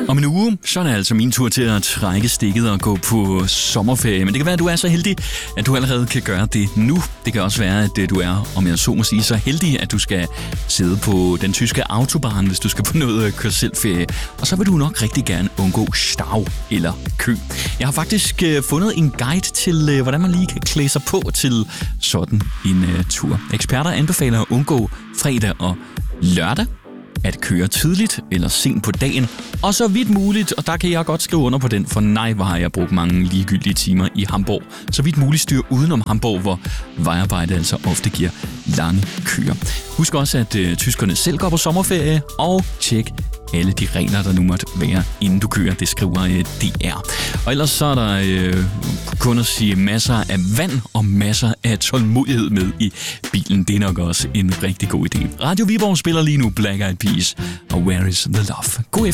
Om en uge, så er det altså min tur til at trække stikket og gå på sommerferie. Men det kan være, at du er så heldig, at du allerede kan gøre det nu. Det kan også være, at du er, om jeg så må sige, så heldig, at du skal sidde på den tyske autobahn, hvis du skal på noget kør-selv-ferie. Og så vil du nok rigtig gerne undgå stau eller kø. Jeg har faktisk fundet en guide til, hvordan man lige kan klæde sig på til sådan en tur. Eksperter anbefaler at undgå fredag og lørdag, at køre tidligt eller sent på dagen, og så vidt muligt, og der kan jeg godt skrive under på den, for nej, hvor har jeg brugt mange ligegyldige timer i Hamburg. Så vidt muligt styr udenom Hamburg, hvor vejarbejde altså ofte giver lange køer. Husk også, at tyskerne selv går på sommerferie, og tjek alle de regler, der nu måtte være, inden du kører. Det skriver DR. Og ellers så er der kun at sige masser af vand og masser af tålmodighed med i bilen. Det er nok også en rigtig god idé. Radio Viborg spiller lige nu Black Eyed Peas og Where is the Love. God efter.